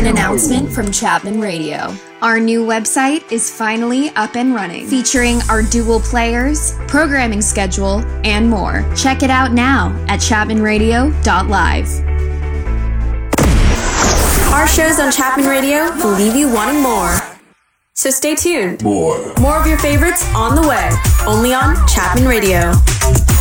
An announcement from Chapman Radio. Our new website is finally up and running, featuring our dual players, programming schedule, and more. Check it out now at chapmanradio.live. Our shows on Chapman Radio will leave you wanting more. So stay tuned. More of your favorites on the way, only on Chapman Radio.